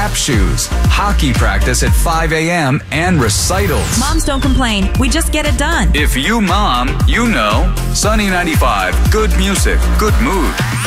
tap shoes, hockey practice at 5 a.m., and recitals. Moms don't complain. We just get it done. If you mom, you know. Sunny 95, good music, good mood.